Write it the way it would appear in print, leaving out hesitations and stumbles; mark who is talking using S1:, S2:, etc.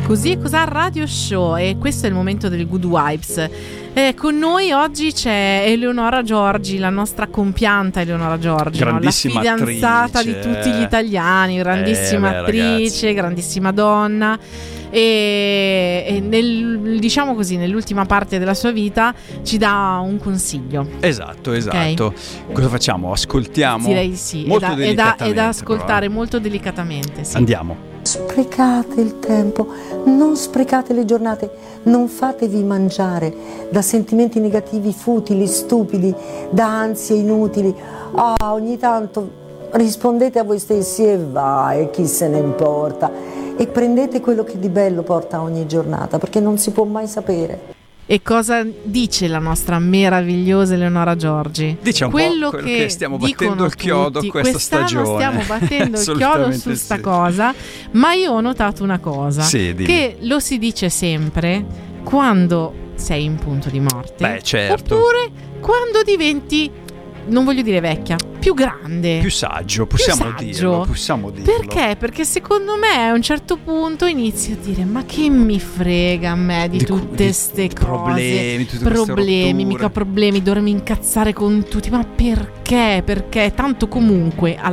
S1: Così e Cos'ha Radio Show, e questo è il momento del Good Vibes. Con noi oggi c'è Eleonora Giorgi, la nostra compianta Eleonora Giorgi,
S2: grandissima,
S1: no? La fidanzata
S2: attrice,
S1: di tutti gli italiani, grandissima attrice,
S2: ragazzi,
S1: grandissima donna. E diciamo così, nell'ultima parte della sua vita ci dà un consiglio.
S2: Esatto.
S1: Okay.
S2: Cosa facciamo? Ascoltiamo?
S1: Direi sì,
S2: molto
S1: è da ascoltare
S2: però.
S1: molto delicatamente, sì.
S2: Andiamo.
S3: Sprecate il tempo, non sprecate le giornate, non fatevi mangiare da sentimenti negativi futili, stupidi, da ansie inutili. Ogni tanto rispondete a voi stessi e vai, chi se ne importa, e prendete quello che di bello porta ogni giornata, perché non si può mai sapere.
S1: E cosa dice la nostra meravigliosa Eleonora Giorgi?
S2: Dice un
S1: quello
S2: po' che stiamo battendo il chiodo
S1: tutti.
S2: questa
S1: Quest'anno
S2: stagione.
S1: stiamo battendo il chiodo su sta
S2: sì.
S1: cosa, ma io ho notato una cosa,
S2: Sì, dimmi.
S1: che lo si dice sempre quando sei in punto di morte.
S2: Beh, certo.
S1: Oppure quando diventi, non voglio dire vecchia, più grande,
S2: Più saggio, possiamo dirlo.
S1: Perché? Perché secondo me a un certo punto inizi a dire: ma che mi frega a me di tutte ste cose, problemi, mica problemi, dovermi incazzare con tutti, ma perché? Perché tanto comunque alla